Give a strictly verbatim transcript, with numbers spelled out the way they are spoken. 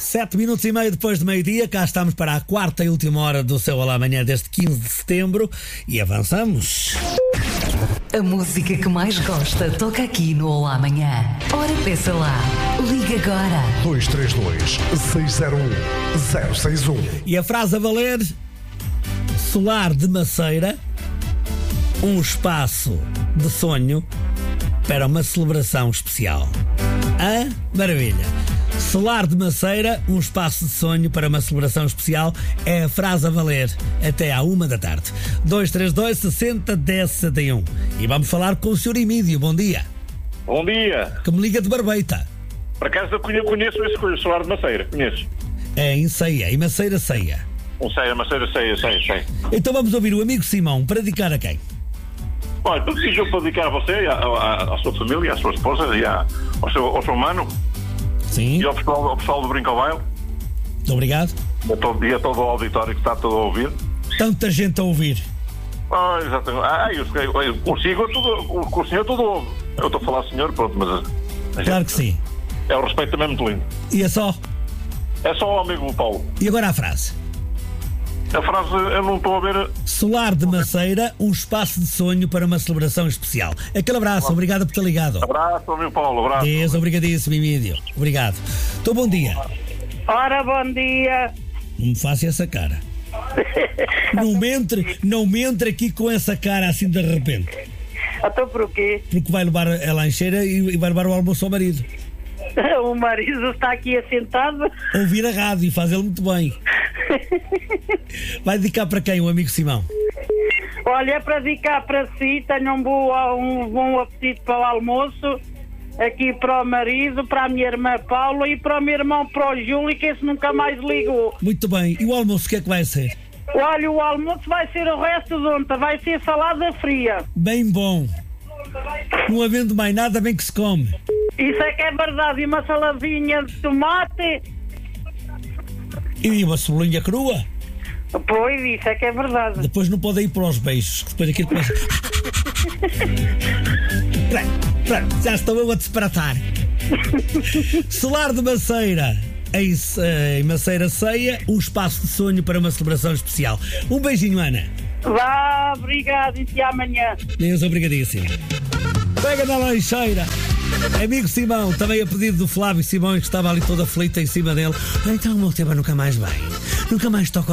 Sete minutos e meio depois de meio-dia, cá estamos para a quarta e última hora do seu Olá Amanhã deste quinze de setembro e avançamos. A música que mais gosta toca aqui no Olá Amanhã. Ora, peça lá. Liga agora. dois três dois, seis zero um, zero seis um. E a frase a valer: Solar de Maceira, um espaço de sonho para uma celebração especial. Ah, maravilha! Solar de Maceira, um espaço de sonho para uma celebração especial, é a frase a valer até à uma da tarde. dois três dois, sessenta, dez, sessenta e um. E vamos falar com o senhor Emílio. Bom dia. Bom dia. Que me liga de Barbeita. Por acaso eu conheço esse Solar de Maceira, conheço. É em Ceia, em Maceira Ceia. Um Ceia, Maceira Ceia, sei, sei. Então vamos ouvir o amigo Simão para dedicar a quem? Olha, eu preciso para dedicar a você, à, à, à sua família, à sua esposa e à, ao, seu, ao seu mano. Sim. E ao pessoal, ao pessoal do Brinco ao Baile. Muito obrigado. E a, todo, e a todo o auditório que está todo a ouvir. Tanta gente a ouvir. Ah, exatamente. Ah, eu, eu, eu consigo tudo, o, o senhor tudo ouve. Eu estou a falar senhor, pronto, mas... Claro que sim. É o respeito também muito lindo. E é só? É só o amigo Paulo. E agora a frase? A frase, eu não estou a ver... Solar de Maceira, um espaço de sonho para uma celebração especial. Aquele abraço, obrigado por ter ligado. Abraço, amigo Paulo, abraço. Deus, obrigadíssimo, Emílio. Obrigado. Então, bom dia. Ora, bom dia. Não me faça essa cara. Não me entre, não me entre aqui com essa cara assim de repente. Então por quê? Porque vai levar a lancheira e vai levar o almoço ao marido. O marido está aqui assentado. Ouvir a rádio e faz ele muito bem. Vai dedicar para quem, o amigo Simão? Olha, é para dedicar para si. Tenho um bom, um bom apetite para o almoço. Aqui para o marido, para a minha irmã Paula e para o meu irmão, para o Júlio, que esse nunca mais ligou. Muito bem. E o almoço, o que é que vai ser? Olha, o almoço vai ser o resto de ontem. Vai ser salada fria. Bem bom. Não havendo mais nada, bem que se come. Isso é que é verdade. E uma saladinha de tomate. E uma cebolinha crua. Pois, isso é que é verdade. Depois não pode ir para os beijos, que depois aquilo começa... pronto, pronto, já estou eu a disparatar. Solar de Maceira, em, em Maceira Ceia, um espaço de sonho para uma celebração especial. Um beijinho, Ana. Vá, obrigado, e até amanhã. Deus, obrigadíssimo. Pega na lancheira. Amigo Simão, também a pedido do Flávio Simões, que estava ali todo aflito em cima dele. Então o meu tema nunca mais vem. Nunca mais toca